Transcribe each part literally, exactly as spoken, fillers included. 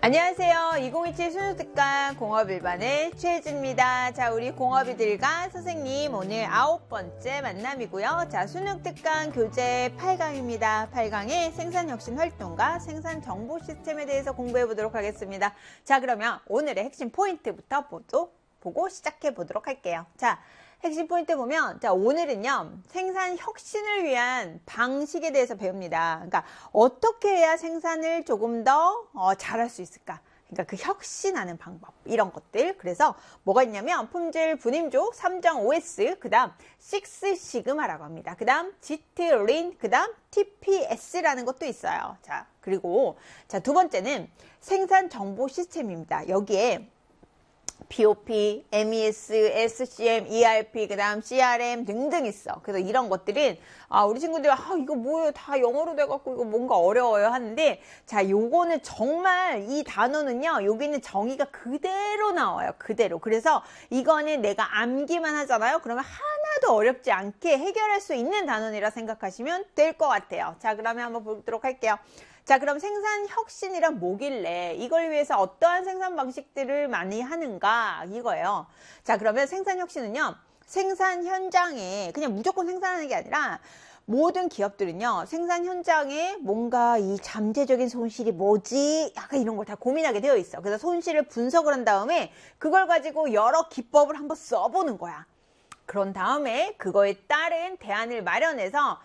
안녕하세요. 이천이십칠 수능특강 공업 일반의 최혜진입니다. 자, 우리 공업이들과 선생님 오늘 아홉 번째 만남이고요. 자, 수능특강 교재 팔 강입니다. 팔 강의 생산혁신 활동과 생산정보 시스템에 대해서 공부해 보도록 하겠습니다. 자, 그러면 오늘의 핵심 포인트부터 보도, 보고 시작해 보도록 할게요. 자, 핵심 포인트 보면, 자, 오늘은요, 생산 혁신을 위한 방식에 대해서 배웁니다. 그러니까, 어떻게 해야 생산을 조금 더, 어, 잘할 수 있을까? 그러니까 그 혁신하는 방법, 이런 것들. 그래서 뭐가 있냐면, 품질 분임조 삼 점 오 에스, 그 다음, 식 시그마라고 합니다. 그 다음, 지트 린, 그 다음, 티 피 에스라는 것도 있어요. 자, 그리고, 자, 두 번째는 생산 정보 시스템입니다. 여기에, 피 오 피, 엠 이 에스, 에스 씨 엠, 이 알 피, 그 다음 씨 알 엠 등등 있어. 그래서 이런 것들은, 아, 우리 친구들이, 아, 이거 뭐예요? 다 영어로 돼갖고 이거 뭔가 어려워요 하는데, 자, 요거는 정말 이 단어는요, 여기는 정의가 그대로 나와요. 그대로. 그래서 이거는 내가 암기만 하잖아요? 그러면 하나도 어렵지 않게 해결할 수 있는 단어이라 생각하시면 될 것 같아요. 자, 그러면 한번 보도록 할게요. 자, 그럼 생산 혁신이란 뭐길래 이걸 위해서 어떠한 생산 방식들을 많이 하는가 이거예요. 자, 그러면 생산 혁신은요, 생산 현장에 그냥 무조건 생산하는 게 아니라 모든 기업들은요, 생산 현장에 뭔가 이 잠재적인 손실이 뭐지? 약간 이런 걸 다 고민하게 되어 있어. 그래서 손실을 분석을 한 다음에 그걸 가지고 여러 기법을 한번 써보는 거야. 그런 다음에 그거에 따른 대안을 마련해서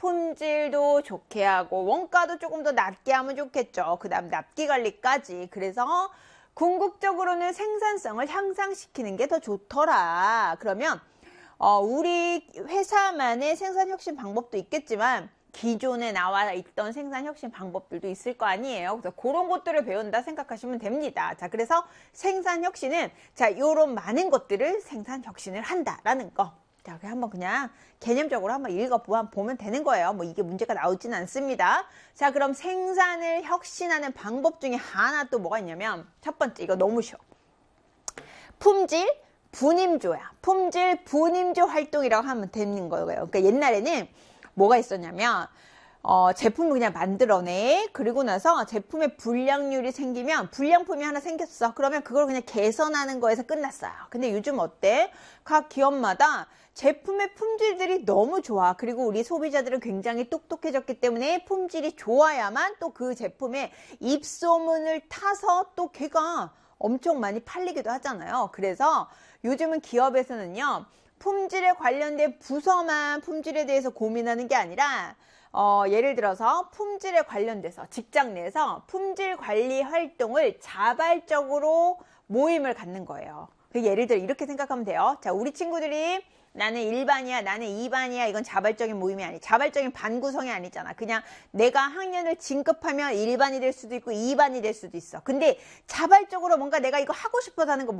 품질도 좋게 하고 원가도 조금 더 낮게 하면 좋겠죠. 그 다음 납기 관리까지. 그래서 궁극적으로는 생산성을 향상시키는 게 더 좋더라. 그러면 어, 우리 회사만의 생산혁신 방법도 있겠지만 기존에 나와 있던 생산혁신 방법들도 있을 거 아니에요. 그래서 그런 것들을 배운다 생각하시면 됩니다. 자, 그래서 생산혁신은 자, 요런 많은 것들을 생산혁신을 한다라는 거. 자, 한번 그냥 개념적으로 한번 읽어보면 되는 거예요. 뭐 이게 문제가 나오진 않습니다. 자, 그럼 생산을 혁신하는 방법 중에 하나 또 뭐가 있냐면 첫 번째, 이거 너무 쉬워. 품질 분임조야. 품질 분임조 활동이라고 하면 되는 거예요. 그러니까 옛날에는 뭐가 있었냐면 어, 제품을 그냥 만들어내. 그리고 나서 제품의 불량률이 생기면 불량품이 하나 생겼어. 그러면 그걸 그냥 개선하는 거에서 끝났어요. 근데 요즘 어때? 각 기업마다 제품의 품질들이 너무 좋아. 그리고 우리 소비자들은 굉장히 똑똑해졌기 때문에 품질이 좋아야만 또 그 제품의 입소문을 타서 또 걔가 엄청 많이 팔리기도 하잖아요. 그래서 요즘은 기업에서는요, 품질에 관련된 부서만 품질에 대해서 고민하는 게 아니라 어, 예를 들어서 품질에 관련돼서 직장 내에서 품질 관리 활동을 자발적으로 모임을 갖는 거예요. 예를 들어 이렇게 생각하면 돼요. 자, 우리 친구들이 나는 일 반이야, 나는 이 반이야. 이건 자발적인 모임이 아니, 자발적인 반 구성이 아니잖아. 그냥 내가 학년을 진급하면 일 반이 될 수도 있고 이 반이 될 수도 있어. 근데 자발적으로 뭔가 내가 이거 하고 싶어서 하는 거